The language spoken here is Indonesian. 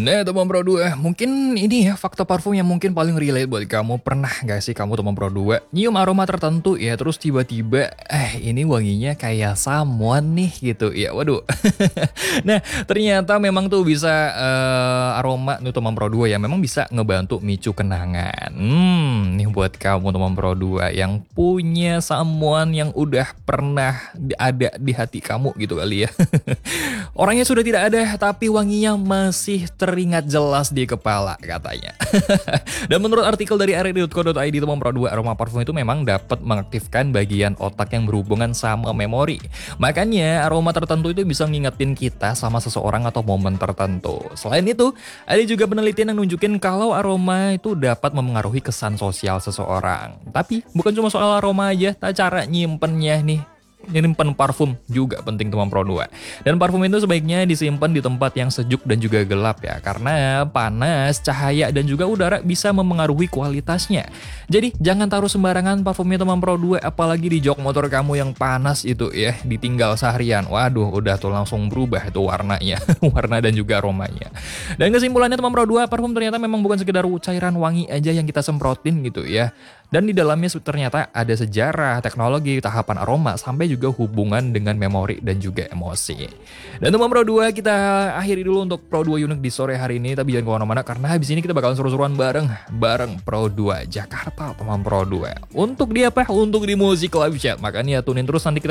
Nah, teman Pro 2, mungkin ini ya fakta parfum yang mungkin paling relate buat kamu. Pernah gak sih kamu teman Pro 2 nyium aroma tertentu ya, terus tiba-tiba ini wanginya kayak someone nih gitu ya. Waduh. Nah, ternyata memang tuh bisa aroma nih teman Pro 2 ya, memang bisa ngebantu micu kenangan. Nih buat kamu teman Pro 2 yang punya someone yang udah pernah ada di hati kamu gitu kali ya. Orangnya sudah tidak ada, tapi wanginya masih teringat jelas di kepala katanya. Dan menurut artikel dari rri.co.id, teman Pro 2, aroma parfum itu memang dapat mengaktifkan bagian otak yang berhubungan sama memori. Makanya aroma tertentu itu bisa ngingetin kita sama seseorang atau momen tertentu. Selain itu, ada juga penelitian yang nunjukin kalau aroma itu dapat memengaruhi kesan sosial seseorang. Tapi bukan cuma soal aroma aja, cara nyimpennya nih. Nyimpen parfum juga penting teman Pro 2. Dan parfum itu sebaiknya disimpan di tempat yang sejuk dan juga gelap ya, karena panas, cahaya dan juga udara bisa memengaruhi kualitasnya. Jadi jangan taruh sembarangan parfumnya teman Pro 2, apalagi di jok motor kamu yang panas itu ya, ditinggal seharian. Waduh, udah tuh langsung berubah itu warnanya, warna dan juga aromanya. Dan kesimpulannya teman Pro 2, parfum ternyata memang bukan sekedar cairan wangi aja yang kita semprotin gitu ya. Dan di dalamnya ternyata ada sejarah, teknologi, tahapan aroma, sampai juga hubungan dengan memori dan juga emosi. Dan teman Pro 2, kita akhiri dulu untuk Pro 2 Unik di sore hari ini. Tapi jangan kemana-mana, karena habis ini kita bakalan seru-seruan bareng Pro 2 Jakarta teman Pro 2. Untuk di apa? Untuk di Musik Live Chat. Makanya tunin terus nanti kita